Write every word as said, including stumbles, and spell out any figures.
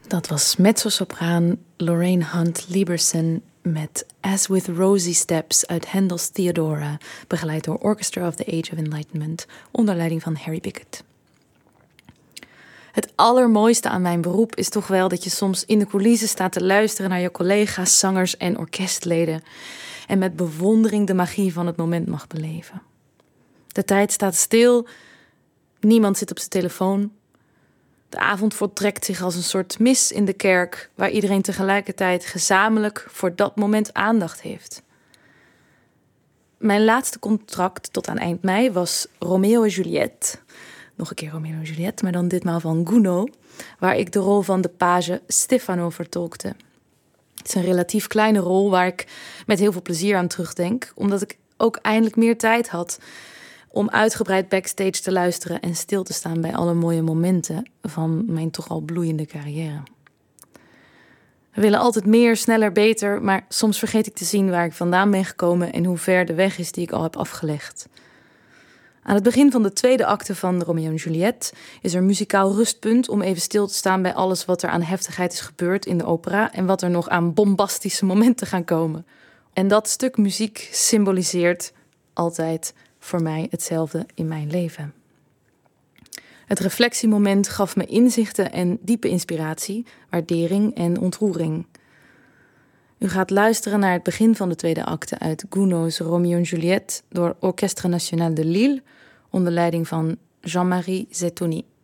Dat was mezzosopraan Lorraine Hunt Lieberson met As With Rosy Steps uit Handel's Theodora, begeleid door Orchestra of the Age of Enlightenment, onder leiding van Harry Bickett. Het allermooiste aan mijn beroep is toch wel dat je soms in de coulissen staat te luisteren naar je collega's, zangers en orkestleden en met bewondering de magie van het moment mag beleven. De tijd staat stil, niemand zit op zijn telefoon. De avond voltrekt zich als een soort mis in de kerk, waar iedereen tegelijkertijd gezamenlijk voor dat moment aandacht heeft. Mijn laatste contract tot aan eind mei was Romeo en Juliette. Nog een keer Romeo en Juliette, maar dan ditmaal van Gounod, waar ik de rol van de page Stefano vertolkte. Het is een relatief kleine rol waar ik met heel veel plezier aan terugdenk, omdat ik ook eindelijk meer tijd had om uitgebreid backstage te luisteren en stil te staan bij alle mooie momenten van mijn toch al bloeiende carrière. We willen altijd meer, sneller, beter, maar soms vergeet ik te zien waar ik vandaan ben gekomen en hoe ver de weg is die ik al heb afgelegd. Aan het begin van de tweede acte van Romeo en Juliette is er muzikaal rustpunt om even stil te staan bij alles wat er aan heftigheid is gebeurd in de opera en wat er nog aan bombastische momenten gaan komen. En dat stuk muziek symboliseert altijd voor mij hetzelfde in mijn leven. Het reflectiemoment gaf me inzichten en diepe inspiratie, waardering en ontroering. U gaat luisteren naar het begin van de tweede acte uit Gounod's Romeo en Juliette door Orchestre National de Lille onder leiding van Jean-Marie Zettoni.